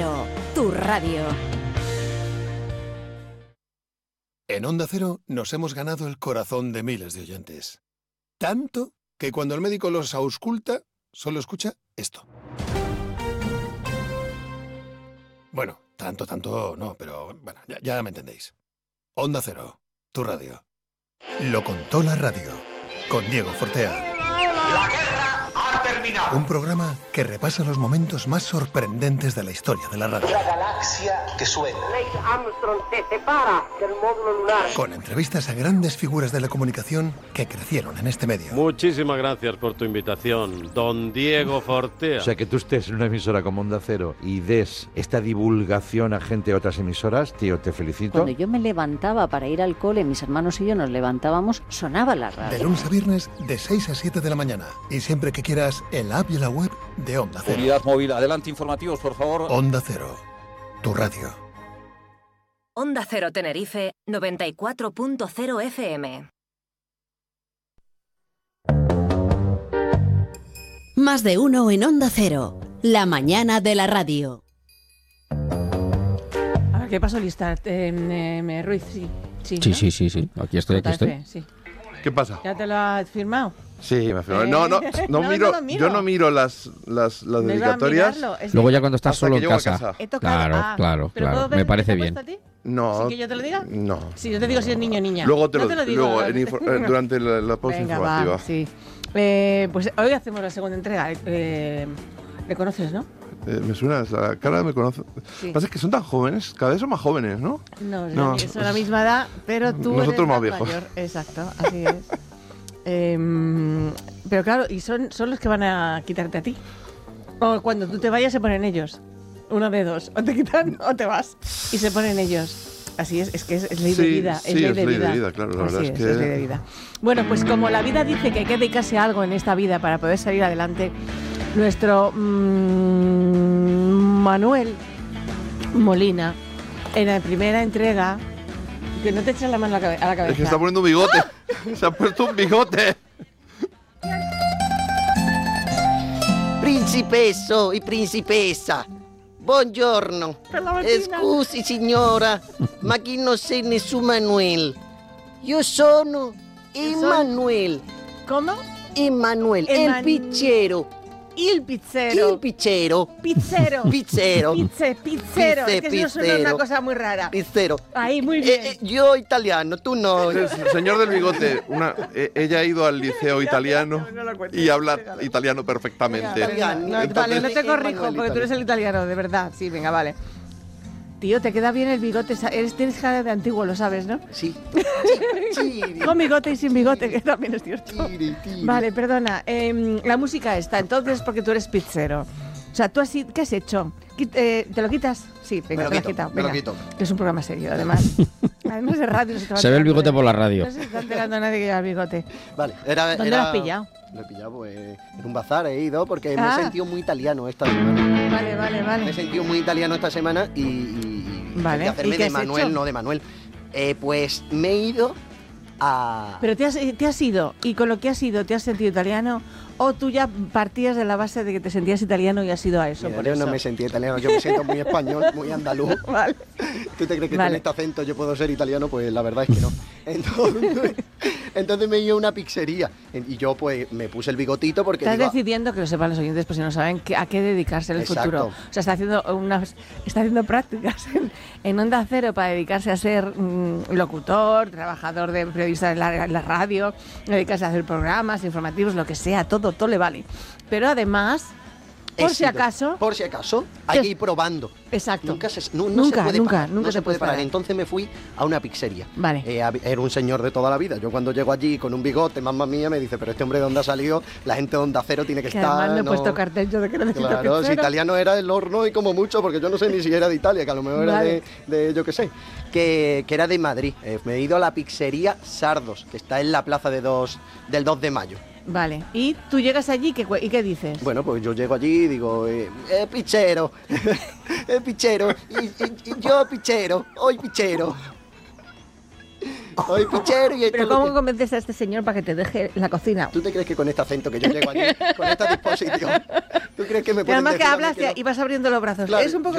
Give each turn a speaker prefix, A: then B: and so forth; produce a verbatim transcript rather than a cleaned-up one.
A: Cero, tu radio.
B: En Onda Cero nos hemos ganado el corazón de miles de oyentes. Tanto que cuando el médico los ausculta, solo escucha esto. Bueno, tanto, tanto no, pero bueno, ya, ya me entendéis. Onda Cero, tu radio. Lo contó la radio, con Diego Fortea.
C: La guerra ha terminado.
B: Un programa que repasa los momentos más sorprendentes de la historia de la radio.
C: La galaxia que suena.
D: Neil Armstrong se separa del módulo lunar.
B: Con entrevistas a grandes figuras de la comunicación que crecieron en este medio.
E: Muchísimas gracias por tu invitación, don Diego Fortea.
F: O sea, que tú estés en una emisora como Onda Cero y des esta divulgación a gente de otras emisoras, tío, te felicito.
G: Cuando yo me levantaba para ir al cole, mis hermanos y yo nos levantábamos, sonaba la radio.
B: De lunes a viernes, de seis a siete de la mañana. Y siempre que quieras, en la app y en la web de Onda Cero.
H: Unidad móvil, adelante, informativos, por favor.
B: Onda Cero, tu radio.
A: Onda Cero Tenerife, noventa y cuatro punto cero F M.
I: Más de uno en Onda Cero, la mañana de la radio.
J: Ahora, ¿qué pasó, lista? Eh, eh, Ruiz, sí. Sí,
K: sí,
J: ¿no?
K: sí, sí, sí. Aquí estoy, aquí
J: J F,
K: estoy.
J: Sí.
L: ¿Qué pasa?
J: ¿Ya te lo has firmado?
L: Sí, me firmado.
J: Eh,
L: No, no, no,
J: no,
L: miro,
J: no lo miro.
L: yo no miro las, las, las
J: No iba a
L: dedicatorias.
J: mirarlo, es
K: Luego
J: que-
K: ya cuando estás
L: Hasta
K: solo
L: que
K: en
L: llego a
K: casa.
L: casa.
J: He tocado.
K: Claro,
J: Ah,
K: claro,
J: ¿pero
K: claro.
J: puedo ver
K: Me
J: qué
K: parece
J: te ha
K: bien.
J: puesto a ti?
L: No.
J: ¿Sí que yo te lo diga?
L: No.
J: Sí, yo te digo si es niño o niña.
L: Luego te
J: no
L: lo,
J: te lo digo.
L: luego en infor- eh, durante la, la pausa
J: Venga,
L: informativa.
J: va, sí. Eh, pues hoy hacemos la segunda entrega. Eh, ¿Le conoces, no?
L: Eh, me suena la cara, me conoce.
J: Sí.
L: Lo que pasa es que son tan jóvenes, cada vez son más jóvenes, ¿no?
J: No, es
L: No,
J: la- son
L: pues-
J: la misma edad, pero tú
L: Nosotros
J: eres
L: más
J: más
L: viejos.
J: mayor. Exacto, así es. Em, pero claro, y son, son los que van a quitarte a ti. O cuando tú te vayas se ponen ellos. Uno de dos. O te quitan o te vas. Y se ponen ellos. Así es, es que es, es ley de
L: Sí,
J: vida.
L: sí,
J: es ley
L: es
J: de
L: ley de
J: vida.
L: vida, claro, la
J: Así
L: verdad es
J: es,
L: que-
J: es ley de vida. Bueno, pues como la vida dice que hay que dedicarse a algo en esta vida para poder salir adelante, nuestro mm, Manuel Molina, en la primera entrega, que no te eches la mano a la, cabe- a la cabeza.
L: Es que está poniendo un bigote. Se ha puesto un bigote.
M: Principesso e principessa, buongiorno.
J: Per la mattina.
M: Scusi signora, ma chi non sei nessun Manuel? Io sono Emanuel.
J: ¿Cómo?
M: Emanuel,
J: Eman-
M: el pizzero.
J: Il pizzero.
M: Il pizzero.
J: Pizzero.
M: Pizzero.
J: Pizze, pizzero.
M: Pizze,
J: es que eso suena
M: pizzero.
J: una cosa muy rara.
M: Pizzero.
J: Ahí, muy bien.
M: Eh, eh, yo italiano, tú no.
L: Eh, Señor del bigote, una, eh, ella ha ido al liceo italiano y habla italiano perfectamente.
M: Italiano.
J: No,
L: Entonces-
J: vale, no te corrijo
M: Emanuel
J: porque tú eres el italiano, de verdad. Sí, venga, vale. Tío, te queda bien el bigote. sa- Eres, tienes cara de antiguo, lo sabes, ¿no?
M: Sí. Chiri,
J: Con bigote y sin bigote, que también es cierto.
M: chiri, chiri.
J: Vale, perdona. em, la música está, entonces, porque tú eres pizzero. O sea, ¿tú has, i- ¿qué has hecho? Quit- eh, ¿Te lo quitas? Sí, venga,
M: Me lo
J: te lo has
M: quito,
J: quitado.
M: me lo
J: venga.
M: quito.
J: Que es un programa serio, además. Además de radio. no se, te va
K: Se ve el
J: enterando
K: bigote
J: de-
K: por la radio.
J: No se está enterando nadie que lleva el bigote.
M: Vale, era,
J: ¿Dónde
M: era-
J: lo has pillado?
M: Lo he pillado pues, en un bazar, he ido porque me
J: Ah.
M: he sentido muy italiano esta semana.
J: Vale, vale,
M: Me he
J: vale.
M: sentido muy italiano esta semana y, y, y
J: Vale,
M: quería hacerme
J: ¿y qué
M: de
J: has
M: Manuel,
J: hecho?
M: no de Manuel. Eh, pues me he ido a...
J: Pero te has, te has ido, y con lo que has ido, ¿te has sentido italiano? ¿O tú ya partías de la base de que te sentías italiano y has ido a eso?
M: Mira,
J: por
M: yo
J: eso?
M: no me sentí italiano, yo me siento muy español, muy andaluz.
J: Vale.
M: ¿Tú te crees que
J: Vale.
M: con este acento yo puedo ser italiano? Pues la verdad es que no. Entonces, entonces me he ido a una pizzería y yo pues me puse el bigotito porque
J: Estás
M: digo,
J: decidiendo, que lo sepan los oyentes, pues si no saben, que- a qué dedicarse en el
M: Exacto.
J: futuro. O sea, está haciendo unas, está haciendo prácticas en, en Onda Cero para dedicarse a ser mm, locutor, trabajador de periodista en la, en la radio, dedicarse a hacer programas informativos, lo que sea, todo, todo le vale. Pero además,
M: he
J: por si
M: sido-
J: acaso,
M: Por si acaso, hay
J: ¿Qué?
M: que ir probando.
J: Exacto.
M: Nunca se, nu- no
J: Nunca,
M: se puede
J: nunca,
M: parar,
J: nunca
M: no
J: se
M: se
J: puede
M: puede parar.
J: parar.
M: Entonces me fui a una pizzería.
J: Vale.
M: Eh, hab- era un señor de toda la vida. Yo cuando llego allí con un bigote, mamma mía, me dice, pero este hombre de dónde ha salido, la gente de Onda Cero tiene que,
J: que
M: estar.
J: además no he
M: no".
J: puesto cartel yo de que necesito
M: Claro, si
J: pizzero.
M: italiano era el horno y como mucho, porque yo no sé ni si era de Italia, que a lo mejor
J: Vale.
M: era de, de, yo qué sé, que, que era de Madrid. Eh, me he ido a la pizzería Sardos, que está en la plaza de dos, del dos de mayo.
J: Vale. Y tú llegas allí ¿qué, cu- y qué dices?
M: Bueno, pues yo llego allí y digo, eh, eh, pichero, eh, pichero, y, y- y yo pichero, hoy pichero. Hoy pichero y esto
J: Pero
M: es lo
J: ¿cómo
M: que-
J: convences a este señor para que te deje la cocina?
M: ¿Tú te crees que con este acento que yo llego allí, con esta disposición, tú crees que me
J: Y
M: pueden
J: además que
M: decir a mí
J: hablas
M: que no?
J: y vas abriendo los brazos.
M: Claro,
J: es un poco
M: yo-